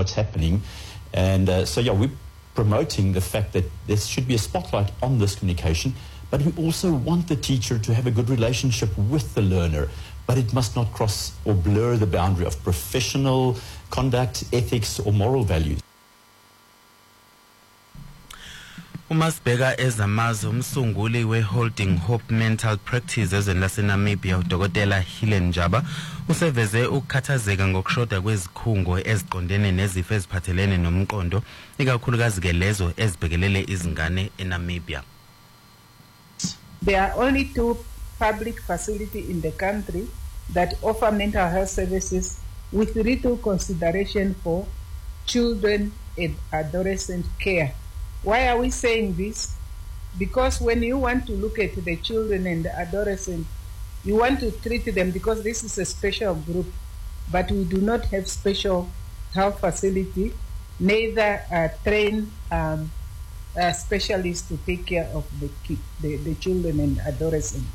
what's happening. And so we're promoting the fact that there should be a spotlight on this communication, but we also want the teacher to have a good relationship with the learner, but it must not cross or blur the boundary of professional conduct, ethics, or moral values. uMasibheka Ezamazi umsunguli we-Holding Hope Mental Practice ezweni laseNamibia uDokotela Helen Njaba useveze ukukhathazeka ngokushoda kwezikhungo eziqondene nezifo eziphathelene nomqondo ikakhulukazi ke lezo ezibhekelele izingane eNamibia. There are only 2 public facilities in the country that offer mental health services with little consideration for children and adolescent care. Why are we saying this? Because when you want to look at the children and the adolescents, you want to treat them because this is a special group, but we do not have special health facility, neither train specialists to take care of the children and adolescents.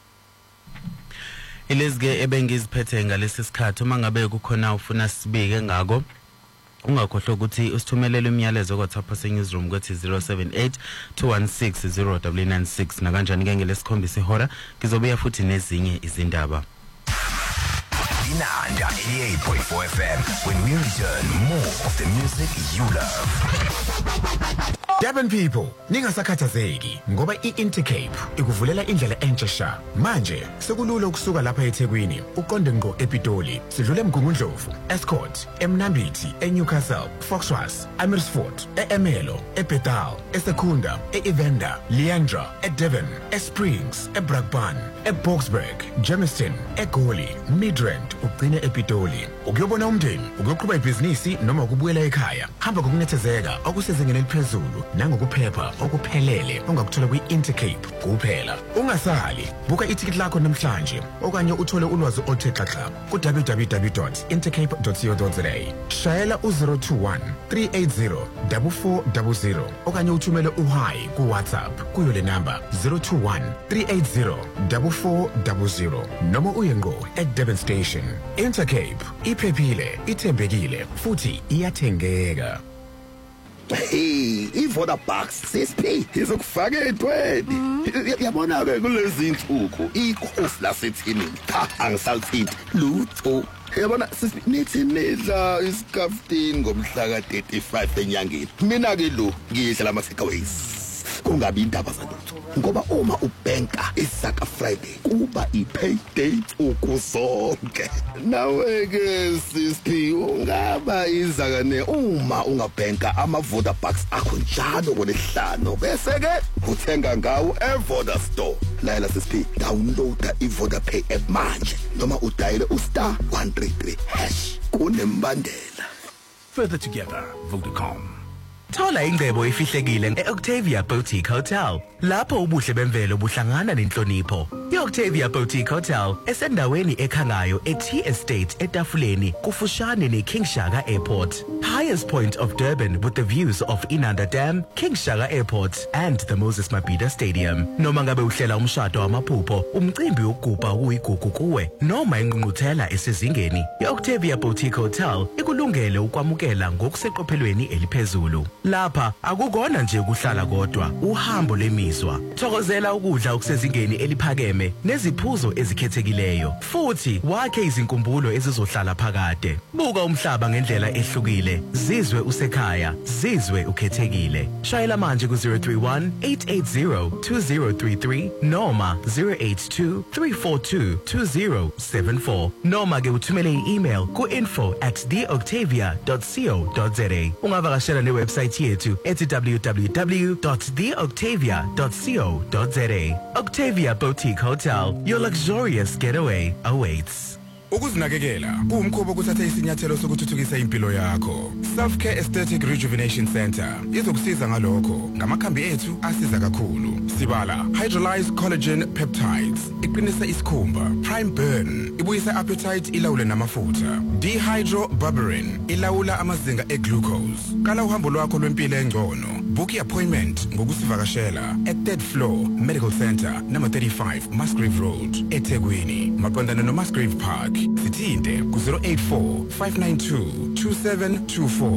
Ilizge ebengiziphethe ngalesi sikhathi uma ngabe kukhona ufuna sibike ngako ungakhohlwa ukuthi usithumelele umyalezo kwaThapha seNewsroom kwethi 078-216-0996 nakanjani ke ngelesikhombisa ihora ngizobuya futhi nezinye izindaba. Inanda 88.4 FM. When we return, more of the music you love. Durban people, ningasakhathazeki ngoba iIntercape ikuvulela indlela entsha sha. Manje sekulula ukusuka lapha eThekwini uqonde ngo ePitoli, sidlule eMgungundlovu, Escort, eMnambithi, eNewcastle, Foxwas, Amersfoort, eEmelo, eBethal, eSekunda, eEvenda, Leandra, eDevon, eSprings, eBrakpan, eBoksburg, Germiston, eGoli, Midrand, ugcine ePitoli. Ukuyobona umndeni, ukuyoqhuba ibhizinisi noma ukubuyela ekhaya, hamba ngokunethezeka okusezingeni eliphezulu nangokuphepha okuphelele ongakuthola kwi-Intercape kuphela. Ungasali, buka itikiti lakho namhlanje okanye uthole ulwazi oluthe xaxa ku-www.intercape.co.za. Shayela u-021 380 4400 okanye uthumele uhayi ku-WhatsApp kuyo le namba 021 380 4400 noma uye ngo eDurban Station. Intercape iphephile, ithembekile futhi iyathengeka. Hey, iVodabox CSP izokufaka edweni. Yabona ke kulezi insuku ikhosi lasethini angisalithi lutho. Yabona nithi nidla iskaftin ngomhla ka35 enyangeni. Mina ke lo ngiyidla ama takeaways. Kungabi indaba zalutho ngoba uma ubanka isaka Friday kuba ipayday ukusonke. Nawe ke CSP ungaba izakane uma ungabanka amaVodabox akho njalo ngolesihlanu bese ke uthenga ngawo eVoda Store. Layela CSP download iVodapay app manje noma udial *133# kunembandela. Further together, Vodacom. Thola ingcebo efihlekile eOctavia Boutique Hotel. Lapho ubuhle bemvelo buhlangana nenhlonipho. iOctavia Boutique Hotel esendaweni ekhangayo eT Estate etafuleni kufushane neKing Shaka Airport. Highest point of Durban with the views of Inanda Dam, King Shaka Airport and the Moses Mabhida Stadium. Noma ngabe uhlela umshado wamaphupho, umcimbi wokugubha uyigugu kuwe noma ingqungquthela esezingeni, iOctavia Boutique Hotel ikulungele ukwamukela ngokuseqophelweni eliphezulu. Lapha akukona nje ukuhlala kodwa, uhambo lemizwa. Thokozela ukudla okusezingeni eliphakeme neziphuzo ezikhethekileyo. Futhi wakhe izinkumbulo ezizohlala phakade. Buka umhlaba ngendlela ehlukile. Zizwe usekhaya, zizwe ukhethekile. Shayela manje ku 031 880 2033 noma 082 342 2074 noma ke uthumele i-email ku info@theoctavia.co.za. Ungavakashela newebsite yethu ethi www.theoctavia.co.za. Octavia Boutique Hotel, your luxurious getaway awaits. Ukuzinakekela kuwumkhuba ukuthatha isinyathelo sokuthuthukisa impilo yakho. Self-Care Aesthetic Rejuvenation Center izokusiza ngalokho. Ngamakhambi ethu asiza kakhulu. Sibala Hydrolyzed Collagen Peptides iqinisa isikhumba. Prime Burn ibuyisa appetite ilawule namafutha. Dehydroberberine ilawula amazinga eglucose. Kala uhambo lwakho lwempilo engcono. Book appointment ngokusivakashela at 3rd floor Medical Center number 35 Musgrave Road eThekwini. Maqondana no Musgrave Park. Sithinte ku 084 592 2724.